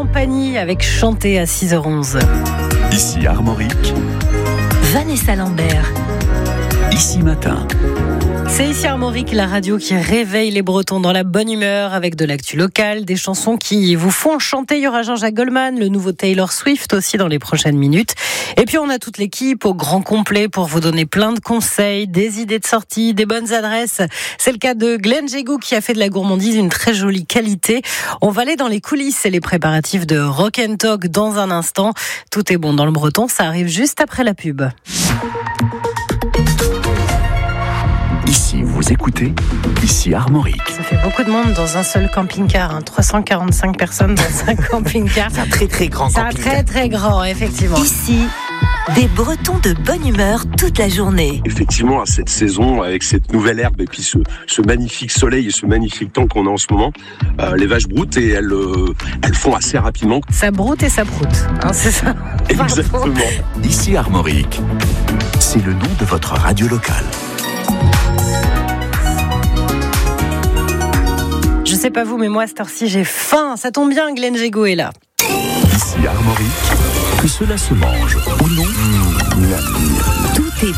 Champagny avec Chanter à 6h11. Ici Armorique, Vanessa Lambert. Ici Matin. C'est ici Armorique, la radio qui réveille les Bretons dans la bonne humeur avec de l'actu locale, des chansons qui vous font chanter. Il y aura Jean-Jacques Goldman, le nouveau Taylor Swift aussi dans les prochaines minutes. Et puis on a toute l'équipe au grand complet pour vous donner plein de conseils, des idées de sortie, des bonnes adresses. C'est le cas de Glenn Jégou qui a fait de la gourmandise une très jolie qualité. On va aller dans les coulisses et les préparatifs de Rock and Talk dans un instant. Tout est bon dans le Breton, ça arrive juste après la pub. Ici, vous écoutez, ici Armorique. Ça fait beaucoup de monde dans un seul camping-car, 345 personnes dans un camping-car. C'est un très très grand C'est un camping-car. très très grand, effectivement. Ici, des Bretons de bonne humeur toute la journée. Effectivement, à cette saison, avec cette nouvelle herbe et puis ce magnifique soleil et ce magnifique temps qu'on a en ce moment, les vaches broutent et elles font assez rapidement. Ça broute et ça proute, c'est ça. Exactement. Ici Armorique, c'est le nom de votre radio locale. Je sais pas vous, mais moi, à cette heure-ci, j'ai faim. Ça tombe bien, Glenn Jégou est là. Ici Armorique, que cela se mange ou non. Tout est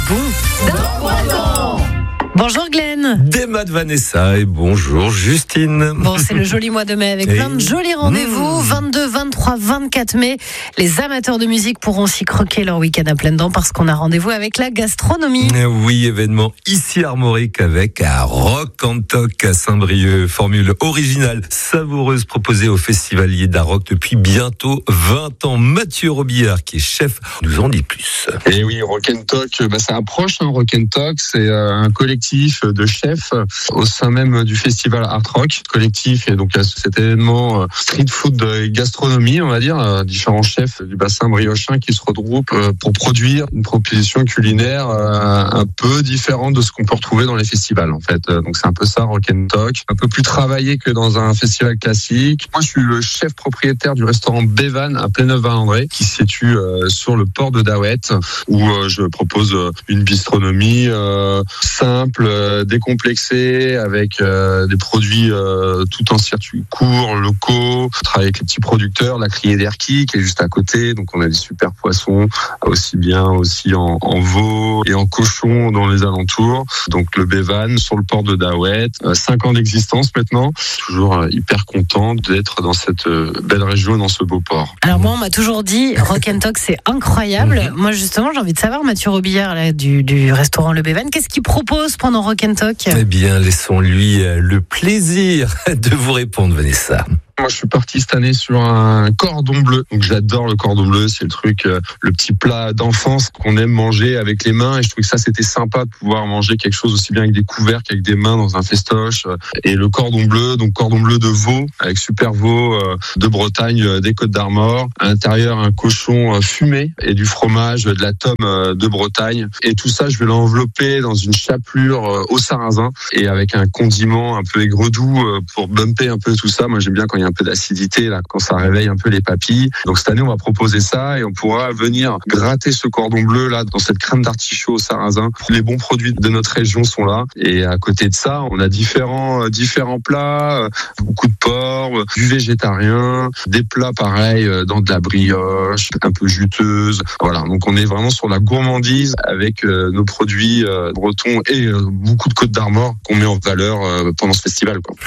bon. Bonjour Glenn. Des maths Vanessa et bonjour Justine. Bon, c'est le joli mois de mai avec plein de jolis rendez-vous. 22, 23, 24 mai. Les amateurs de musique pourront s'y croquer leur week-end à pleines dents parce qu'on a rendez-vous avec la gastronomie. Oui, événement ici Armorique avec un Rock and Talk à Saint-Brieuc. Formule originale, savoureuse proposée aux festivaliers d'Aroc depuis bientôt 20 ans. Mathieu Robillard, qui est chef, nous en dit plus. Et oui, Rock and Talk, c'est un proche, Rock and Talk, c'est un collectif de chefs au sein même du festival Art Rock. Collectif et donc cet événement street food gastronomie, on va dire, différents chefs du bassin briochin qui se regroupent pour produire une proposition culinaire un peu différente de ce qu'on peut retrouver dans les festivals en fait. Donc c'est un peu ça Rock and Talk, un peu plus travaillé que dans un festival classique. Moi je suis le chef propriétaire du restaurant Bévan à Pléneuf-Valandré qui se situe sur le port de Daouette où je propose une bistronomie simple, décomplexé, avec des produits tout en circuit court, locaux. Je travaille avec les petits producteurs, la Criée d'Erquy qui est juste à côté, donc on a des super poissons, aussi en veau et en cochon dans les alentours. Donc le Bévan sur le port de Daouette, 5 ans d'existence maintenant, toujours hyper content d'être dans cette belle région et dans ce beau port. Alors moi on m'a toujours dit Rock and Talk c'est incroyable. Moi justement j'ai envie de savoir Mathieu Robillard là, du restaurant Le Bévan, qu'est-ce qu'il propose pendant Rock and Talk? Eh bien, laissons-lui le plaisir de vous répondre, Vanessa. Moi, je suis parti cette année sur un cordon bleu. Donc, j'adore le cordon bleu. C'est le truc, le petit plat d'enfance qu'on aime manger avec les mains. Et je trouve que ça, c'était sympa de pouvoir manger quelque chose aussi bien avec des couverts qu'avec des mains dans un festoche. Et le cordon bleu, donc cordon bleu de veau, avec super veau de Bretagne, des Côtes d'Armor. À l'intérieur, un cochon fumé et du fromage, de la tome de Bretagne. Et tout ça, je vais l'envelopper dans une chapelure au sarrasin et avec un condiment un peu aigre-doux pour bumper un peu tout ça. Moi, j'aime bien quand il y a un peu d'acidité là, quand ça réveille un peu les papilles. Donc cette année, on va proposer ça et on pourra venir gratter ce cordon bleu là dans cette crème d'artichaut au sarrasin. Les bons produits de notre région sont là et à côté de ça, on a différents plats, beaucoup de porc, du végétarien, des plats pareils dans de la brioche, un peu juteuse. Voilà, donc on est vraiment sur la gourmandise avec nos produits bretons et beaucoup de Côtes d'Armor qu'on met en valeur pendant ce festival, quoi.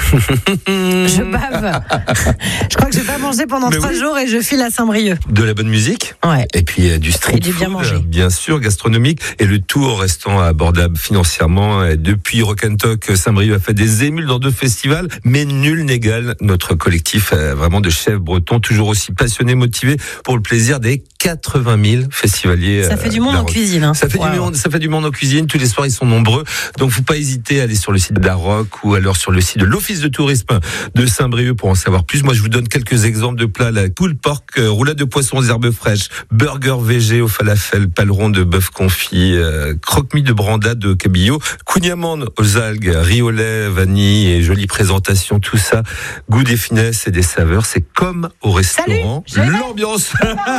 Je bave. Je crois que je vais pas manger pendant 3 jours et je file à Saint-Brieuc. De la bonne musique. Ouais. Et puis du street et du bien food, manger. Bien sûr, gastronomique. Et le tout en restant abordable financièrement. Et depuis Rock and Talk, Saint-Brieuc a fait des émules dans 2 festivals, mais nul n'égale notre collectif vraiment de chefs bretons, toujours aussi passionnés, motivés pour le plaisir des 80 000 festivaliers. Ça fait du monde en cuisine. Hein. Ça fait du monde en cuisine. Tous les soirs, ils sont nombreux. Donc, faut pas hésiter à aller sur le site d'Aroc ou alors sur le site de l'Office de tourisme de Saint-Brieuc pour en savoir plus. Moi, je vous donne quelques exemples de plats. La pulled pork, roulade de poisson aux herbes fraîches, burger végé au falafel, paleron de bœuf confit, croque-mie de brandade de cabillaud, kouign-amann aux algues, riz au lait, vanille et jolie présentation. Tout ça, goût des finesses et des saveurs. C'est comme au restaurant. Salut, l'ambiance.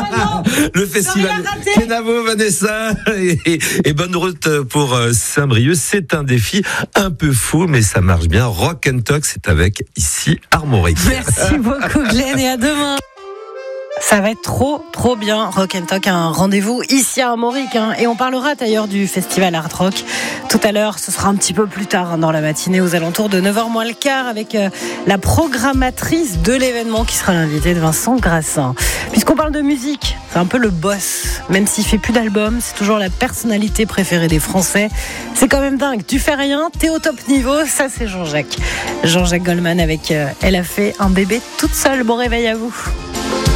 Le festival Kenavo, Vanessa. Et bonne route pour Saint-Brieuc. C'est un défi un peu fou, mais ça marche bien. Rock and Talk, c'est avec ici Armorique. Merci beaucoup Glenn et à demain. Ça va être trop bien. Rock and Talk, un rendez-vous ici à Armorique. Et on parlera d'ailleurs du festival Art Rock. Tout à l'heure, ce sera un petit peu plus tard dans la matinée, aux alentours de 9h moins le quart, avec la programmatrice de l'événement qui sera l'invitée de Vincent Grassin. Puisqu'on parle de musique, c'est un peu le boss. Même s'il fait plus d'albums, c'est toujours la personnalité préférée des Français. C'est quand même dingue. Tu fais rien, t'es au top niveau. Ça, c'est Jean-Jacques Goldman avec Elle a fait un bébé toute seule. Bon réveil à vous.